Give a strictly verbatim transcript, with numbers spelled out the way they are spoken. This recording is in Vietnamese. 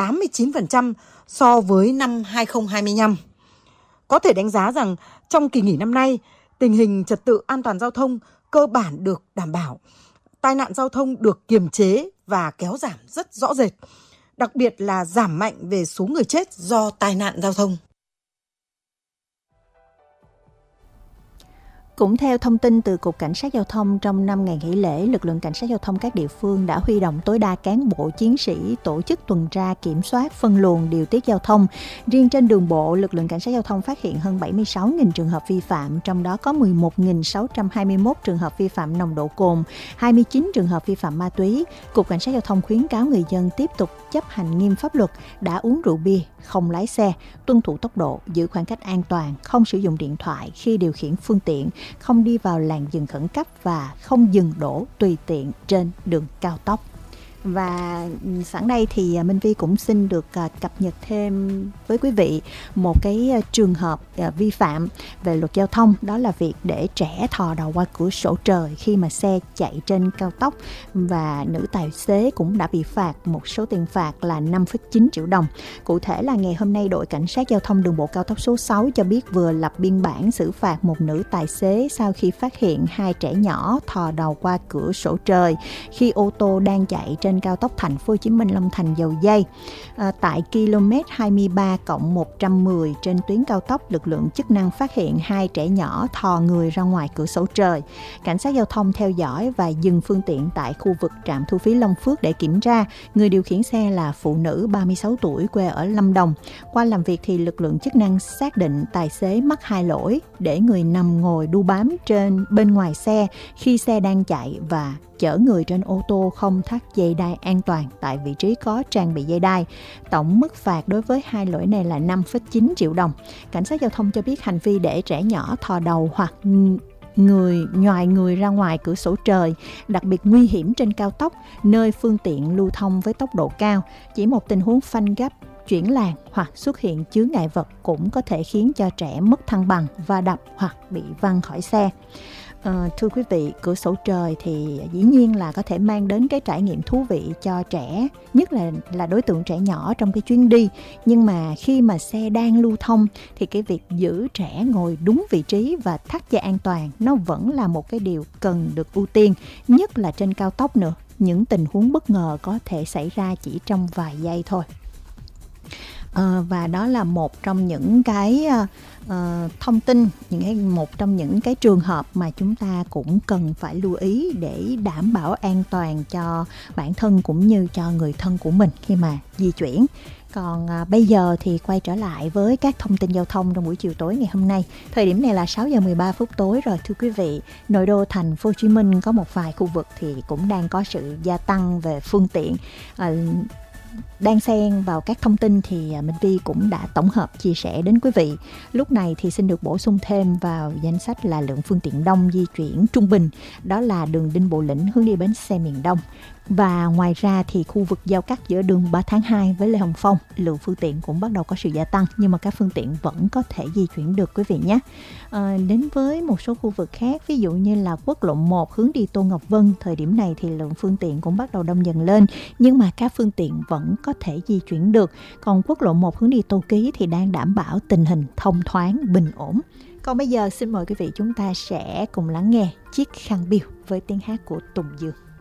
tám mươi chín phần trăm so với năm hai không hai lăm. Có thể đánh giá rằng trong kỳ nghỉ năm nay, tình hình trật tự an toàn giao thông cơ bản được đảm bảo. Tai nạn giao thông được kiềm chế và kéo giảm rất rõ rệt, đặc biệt là giảm mạnh về số người chết do tai nạn giao thông. Cũng theo thông tin từ Cục Cảnh sát Giao thông, trong năm ngày nghỉ lễ, lực lượng cảnh sát giao thông các địa phương đã huy động tối đa cán bộ chiến sĩ tổ chức tuần tra, kiểm soát, phân luồng, điều tiết giao thông. Riêng trên đường bộ, lực lượng cảnh sát giao thông phát hiện hơn bảy mươi sáu nghìn trường hợp vi phạm, trong đó có mười một nghìn sáu trăm hai mươi mốt trường hợp vi phạm nồng độ cồn, hai mươi chín trường hợp vi phạm ma túy. Cục Cảnh sát Giao thông khuyến cáo người dân tiếp tục chấp hành nghiêm pháp luật, đã uống rượu bia, không lái xe, tuân thủ tốc độ, giữ khoảng cách an toàn, không sử dụng điện thoại khi điều khiển phương tiện, không đi vào làn dừng khẩn cấp và không dừng đỗ tùy tiện trên đường cao tốc. Và sẵn đây thì Minh Vi cũng xin được cập nhật thêm với quý vị một cái trường hợp vi phạm về luật giao thông, đó là việc để trẻ thò đầu qua cửa sổ trời khi mà xe chạy trên cao tốc, và nữ tài xế cũng đã bị phạt một số tiền phạt là năm phẩy chín triệu đồng. Cụ thể là ngày hôm nay, đội cảnh sát giao thông đường bộ cao tốc số sáu cho biết vừa lập biên bản xử phạt một nữ tài xế sau khi phát hiện hai trẻ nhỏ thò đầu qua cửa sổ trời khi ô tô đang chạy trên cao tốc Thành phố Hồ Chí Minh Long Thành Dầu Giây. À, tại km hai mươi ba cộng một trăm mười trên tuyến cao tốc, lực lượng chức năng phát hiện hai trẻ nhỏ thò người ra ngoài cửa sổ trời. Cảnh sát giao thông theo dõi và dừng phương tiện tại khu vực trạm thu phí Long Phước để kiểm tra. Người điều khiển xe là phụ nữ ba mươi sáu tuổi, quê ở Lâm Đồng. Qua làm việc thì lực lượng chức năng xác định tài xế mắc hai lỗi: để người nằm ngồi đu bám trên bên ngoài xe khi xe đang chạy, và chở người trên ô tô không thắt dây đai an toàn tại vị trí có trang bị dây đai. Tổng mức phạt đối với hai lỗi này là năm phẩy chín triệu đồng. Cảnh sát giao thông cho biết hành vi để trẻ nhỏ thò đầu hoặc người nhòi người ra ngoài cửa sổ trời đặc biệt nguy hiểm trên cao tốc, nơi phương tiện lưu thông với tốc độ cao. Chỉ một tình huống phanh gấp, chuyển làn hoặc xuất hiện chướng ngại vật cũng có thể khiến cho trẻ mất thăng bằng, va đập hoặc bị văng khỏi xe. À, thưa quý vị, cửa sổ trời thì dĩ nhiên là có thể mang đến cái trải nghiệm thú vị cho trẻ, nhất là là đối tượng trẻ nhỏ trong cái chuyến đi. Nhưng mà khi mà xe đang lưu thông thì cái việc giữ trẻ ngồi đúng vị trí và thắt dây an toàn nó vẫn là một cái điều cần được ưu tiên, nhất là trên cao tốc nữa. Những tình huống bất ngờ có thể xảy ra chỉ trong vài giây thôi. À, và đó là một trong những cái uh, thông tin, những cái một trong những cái trường hợp mà chúng ta cũng cần phải lưu ý để đảm bảo an toàn cho bản thân cũng như cho người thân của mình khi mà di chuyển. Còn à, bây giờ thì quay trở lại với các thông tin giao thông trong buổi chiều tối ngày hôm nay. Thời điểm này là sáu giờ mười ba phút tối rồi thưa quý vị. Nội đô thành phố Hồ Chí Minh có một vài khu vực thì cũng đang có sự gia tăng về phương tiện. À, đang xen vào các thông tin thì Minh Vi cũng đã tổng hợp chia sẻ đến quý vị. Lúc này thì xin được bổ sung thêm vào danh sách là lượng phương tiện đông di chuyển trung bình, đó là đường Đinh Bộ Lĩnh hướng đi bến xe miền Đông. Và ngoài ra thì khu vực giao cắt giữa đường ba tháng hai với Lê Hồng Phong, lượng phương tiện cũng bắt đầu có sự gia tăng, nhưng mà các phương tiện vẫn có thể di chuyển được quý vị nhé. À, đến với một số khu vực khác, ví dụ như là quốc lộ một hướng đi Tô Ngọc Vân, thời điểm này thì lượng phương tiện cũng bắt đầu đông dần lên, nhưng mà các phương tiện vẫn có thể di chuyển được. Còn quốc lộ một hướng đi Tô Ký thì đang đảm bảo tình hình thông thoáng, bình ổn. Còn bây giờ xin mời quý vị chúng ta sẽ cùng lắng nghe Chiếc khăn biêu với tiếng hát của Tùng Dương.